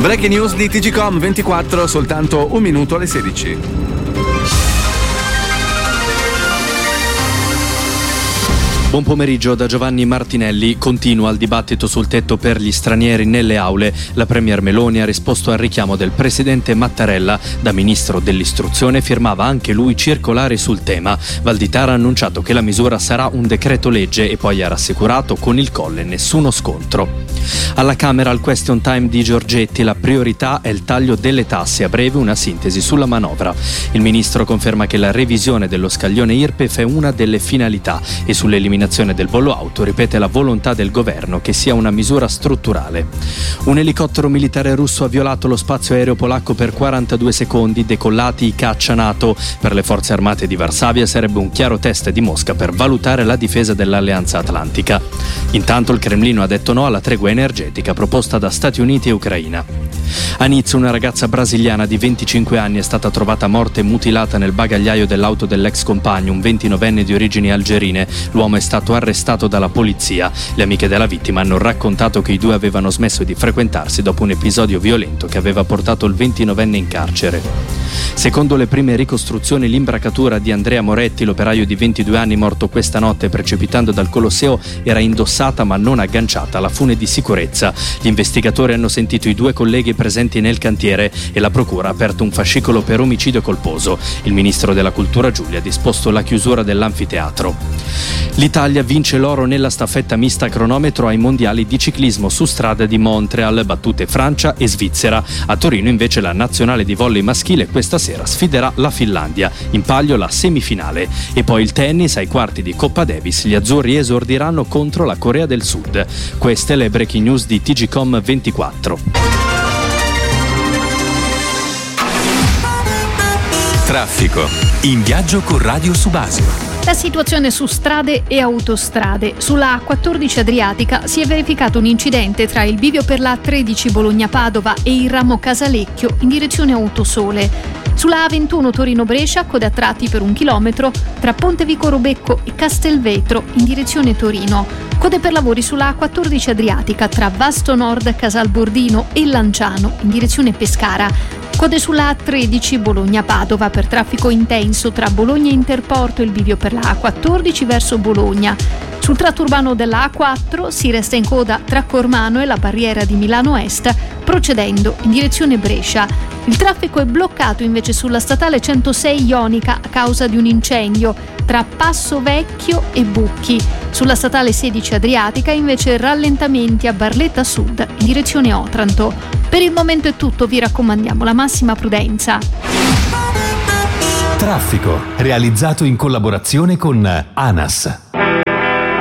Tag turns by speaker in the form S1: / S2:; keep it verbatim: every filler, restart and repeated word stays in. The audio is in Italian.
S1: Breaking news di T G Com ventiquattro, soltanto un minuto alle sedici.
S2: Buon pomeriggio da Giovanni Martinelli. Continua il dibattito sul tetto per gli stranieri nelle aule. La premier Meloni ha risposto al richiamo del presidente Mattarella. Da ministro dell'istruzione firmava anche lui circolari sul tema. Valditara ha annunciato che la misura sarà un decreto legge e poi ha rassicurato: con il Colle nessuno scontro. Alla Camera al question time di Giorgetti, la priorità è il taglio delle tasse. A breve una sintesi sulla manovra. Il ministro conferma che la revisione dello scaglione I R P E F è una delle finalità e sull'eliminazione del bollo auto ripete la volontà del governo che sia una misura strutturale. Un elicottero militare russo ha violato lo spazio aereo polacco per quarantadue secondi, decollati i caccia NATO. Per le forze armate di Varsavia sarebbe un chiaro test di Mosca per valutare la difesa dell'Alleanza Atlantica. Intanto il Cremlino ha detto no alla tregua energetica proposta da Stati Uniti e Ucraina. A Nizza una ragazza brasiliana di venticinque anni è stata trovata morta e mutilata nel bagagliaio dell'auto dell'ex compagno, un ventinovenne di origini algerine. L'uomo è stato arrestato dalla polizia. Le amiche della vittima hanno raccontato che i due avevano smesso di frequentarsi dopo un episodio violento che aveva portato il ventinovenne in carcere. Secondo le prime ricostruzioni, l'imbracatura di Andrea Moretti, l'operaio di ventidue anni morto questa notte precipitando dal Colosseo, era indossata ma non agganciata alla fune di sicurezza. Gli investigatori hanno sentito i due colleghi presenti nel cantiere e la procura ha aperto un fascicolo per omicidio colposo. Il ministro della Cultura Giulia ha disposto la chiusura dell'anfiteatro. L'Italia vince l'oro nella staffetta mista a cronometro ai mondiali di ciclismo su strada di Montreal, battute Francia e Svizzera. A Torino invece la nazionale di volley maschile questa sera sfiderà la Finlandia. In palio la semifinale. E poi il tennis ai quarti di Coppa Davis. Gli azzurri esordiranno contro la Corea del Sud. Queste le breaking news di T G Com ventiquattro.
S3: Traffico. In viaggio con Radio Subasio.
S4: La situazione su strade e autostrade. Sulla A quattordici Adriatica si è verificato un incidente tra il bivio per la A tredici Bologna-Padova e il ramo Casalecchio in direzione Autosole. Sulla A ventuno Torino-Brescia, code a tratti per un chilometro tra Pontevico Robecco e Castelvetro in direzione Torino. Code per lavori sulla A quattordici Adriatica tra Vasto Nord, Casalbordino e Lanciano in direzione Pescara. Code sulla A tredici Bologna-Padova per traffico intenso tra Bologna e Interporto e il bivio per la A quattordici verso Bologna. Sul tratto urbano della A quattro si resta in coda tra Cormano e la barriera di Milano Est, procedendo in direzione Brescia. Il traffico è bloccato invece sulla statale centosei Ionica a causa di un incendio tra Passo Vecchio e Bucchi. Sulla statale sedici Adriatica invece rallentamenti a Barletta Sud in direzione Otranto. Per il momento è tutto, vi raccomandiamo la massima prudenza.
S3: Traffico, realizzato in collaborazione con ANAS.